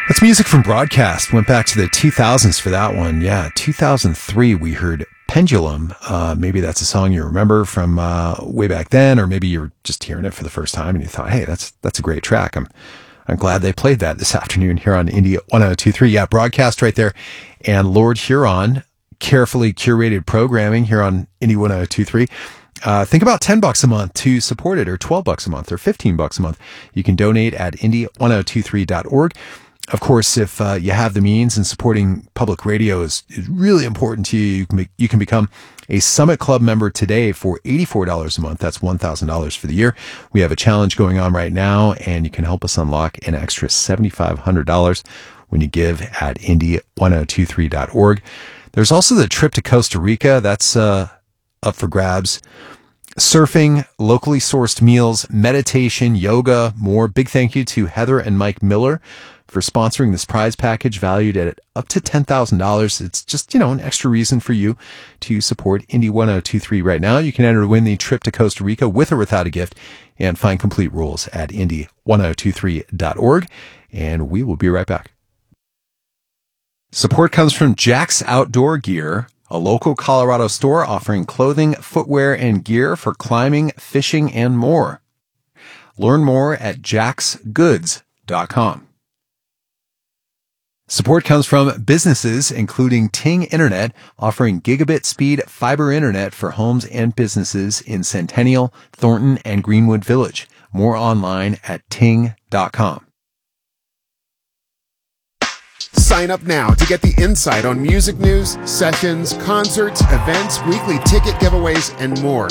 That's music from Broadcast. Went back to the 2000s for that one. Yeah, 2003 we heard Pendulum. Maybe that's a song you remember from way back then, or maybe you're just hearing it for the first time and you thought, hey, that's a great track. I'm glad they played that this afternoon here on Indie 1023. Yeah, Broadcast right there. And Lord Huron, carefully curated programming here on Indie 1023. Think about $10 a month to support it, or $12 a month, or $15 a month. You can donate at indie1023.org. Of course, if you have the means, and supporting public radio is really important to you, you can become a Summit Club member today for $84 a month. That's $1,000 for the year. We have a challenge going on right now, and you can help us unlock an extra $7,500 when you give at indie1023.org. There's also the trip to Costa Rica. That's up for grabs. Surfing, locally sourced meals, meditation, yoga, more. Big thank you to Heather and Mike Miller for sponsoring this prize package valued at up to $10,000. It's just, an extra reason for you to support Indie 1023 right now. You can enter to win the trip to Costa Rica with or without a gift, and find complete rules at indie1023.org. And we will be right back. Support comes from Jack's Outdoor Gear, a local Colorado store offering clothing, footwear, and gear for climbing, fishing, and more. Learn more at jacksgoods.com. Support comes from businesses including Ting Internet, offering gigabit speed fiber internet for homes and businesses in Centennial, Thornton, and Greenwood Village. More online at ting.com. Sign up now to get the insight on music news, sessions, concerts, events, weekly ticket giveaways, and more.